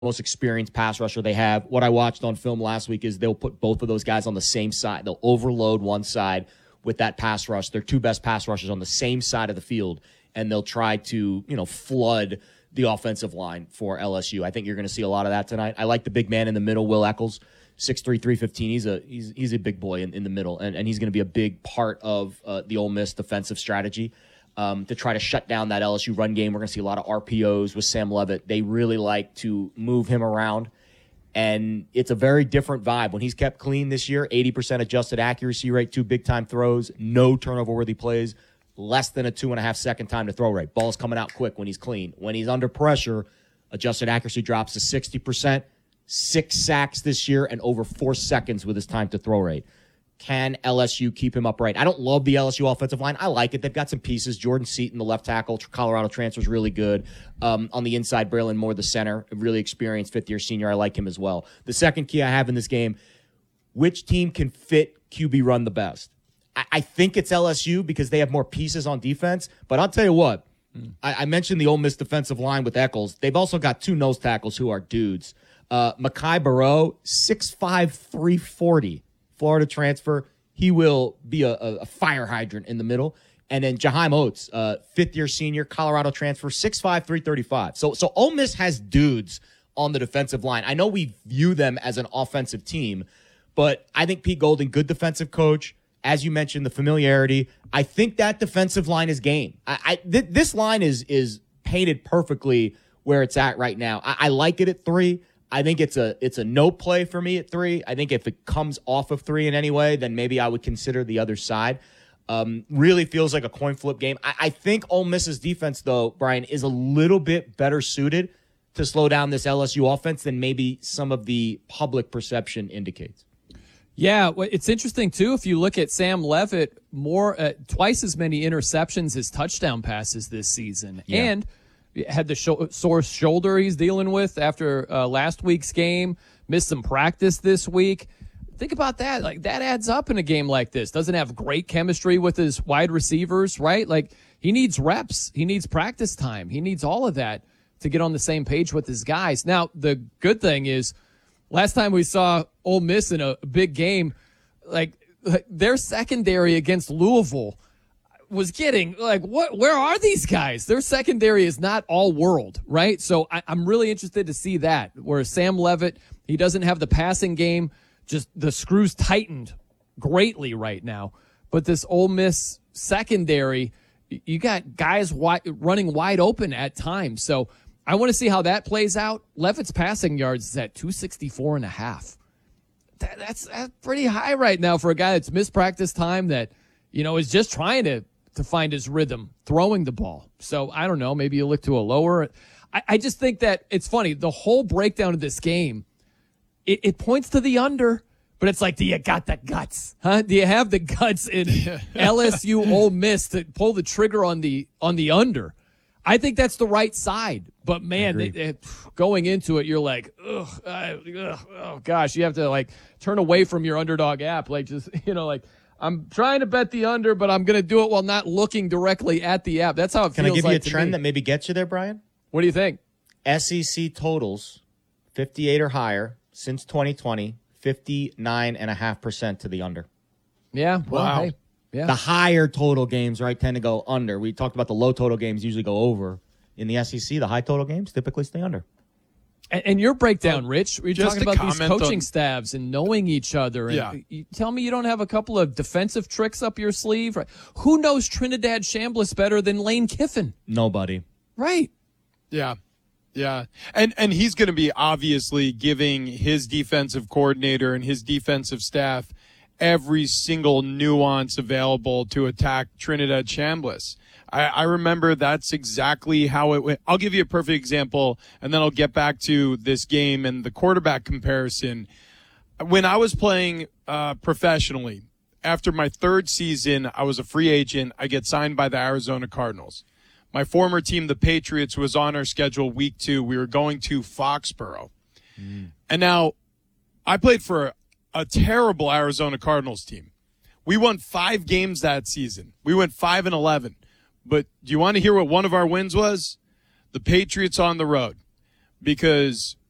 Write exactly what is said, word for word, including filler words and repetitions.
most experienced pass rusher they have. What I watched on film last week is they'll put both of those guys on the same side. They'll overload one side with that pass rush. Their two best pass rushers on the same side of the field, and they'll try to, you know, flood the offensive line for L S U. I think you're going to see a lot of that tonight. I like the big man in the middle, Will Eccles, six three, three fifteen. He's a he's he's a big boy in, in the middle, and, and he's going to be a big part of uh, the Ole Miss defensive strategy um, to try to shut down that L S U run game. We're going to see a lot of R P Os with Sam Levitt. They really like to move him around, and it's a very different vibe. When he's kept clean this year, eighty percent adjusted accuracy rate, two big-time throws, no turnover-worthy plays, less than a two-and-a-half second time to throw rate. Ball's coming out quick when he's clean. When he's under pressure, adjusted accuracy drops to sixty percent, six sacks this year, and over four seconds with his time to throw rate. Can L S U keep him upright? I don't love the L S U offensive line. I like it. They've got some pieces. Jordan Seaton, the left tackle, Colorado transfer, is really good. Um, on the inside, Braylon Moore, the center, a really experienced fifth-year senior. I like him as well. The second key I have in this game, which team can fit Q B run the best? I, I think it's L S U because they have more pieces on defense. But I'll tell you what, mm. I, I mentioned the Ole Miss defensive line with Eccles. They've also got two nose tackles who are dudes. Uh, Mekhi Barrow, six five, three forty. Florida transfer. He will be a, a fire hydrant in the middle. And then Jaheim Oates, uh, fifth-year senior, Colorado transfer, six five, three thirty-five. So, so Ole Miss has dudes on the defensive line. I know we view them as an offensive team, but I think Pete Golding, good defensive coach. As you mentioned, the familiarity. I think that defensive line is game. I, I th- this line is is painted perfectly where it's at right now. I, I like it at three. I think it's a it's a no play for me at three. I think if it comes off of three in any way, then maybe I would consider the other side. Um, really feels like a coin flip game. I, I think Ole Miss's defense, though, Brian, is a little bit better suited to slow down this L S U offense than maybe some of the public perception indicates. Yeah, well, it's interesting, too, if you look at Sam Levitt, more uh, twice as many interceptions as touchdown passes this season. Yeah. And had the sh- sore shoulder he's dealing with after uh, last week's game, missed some practice this week. Think about that. Like, that adds up in a game like this. Doesn't have great chemistry with his wide receivers, right? Like, he needs reps. He needs practice time. He needs all of that to get on the same page with his guys. Now, the good thing is, last time we saw Ole Miss in a big game, like, their secondary against Louisville was getting, like, what? Where are these guys? Their secondary is not all world, right? So I, I'm really interested to see that, where Sam Levitt, he doesn't have the passing game. Just the screws tightened greatly right now. But this Ole Miss secondary, you got guys wide, running wide open at times. So I want to see how that plays out. Levitt's passing yards is at two sixty-four and a half. That, that's, that's pretty high right now for a guy that's missed practice time, that, you know, is just trying to, to find his rhythm throwing the ball. So I don't know, maybe you look to a lower. I, I just think that it's funny. The whole breakdown of this game, it, it points to the under, but it's like, do you got the guts? Huh? Do you have the guts in L S U Ole Miss to pull the trigger on the on the under? I think that's the right side. But, man, they, they, going into it, you're like, ugh, I, ugh, oh, gosh, you have to, like, turn away from your Underdog app. Like, just, you know, like, I'm trying to bet the under, but I'm going to do it while not looking directly at the app. That's how it Can feels like. Can I give to you a trend me. that maybe gets you there, Brian? What do you think? S E C totals, fifty-eight or higher, since twenty twenty, fifty-nine point five percent to the under. Yeah. Well, wow. Hey, yeah. The higher total games, right, tend to go under. We talked about the low total games usually go over. In the S E C, the high total games typically stay under. And, and your breakdown, Rich, we're talking about these coaching on, staffs and knowing each other. And yeah. you tell me you don't have a couple of defensive tricks up your sleeve? Right? Who knows Trinidad Chambliss better than Lane Kiffin? Nobody. Right. Yeah. Yeah. And and he's going to be obviously giving his defensive coordinator and his defensive staff every single nuance available to attack Trinidad Chambliss. I, I remember that's exactly how it went. I'll give you a perfect example, and then I'll get back to this game and the quarterback comparison. When I was playing uh, professionally, after my third season, I was a free agent. I get signed by the Arizona Cardinals. My former team, the Patriots, was on our schedule week two. We were going to Foxborough. Mm. And now I played for a, a terrible Arizona Cardinals team. We won five games that season. We went five and eleven. But do you want to hear what one of our wins was? The Patriots on the road. Because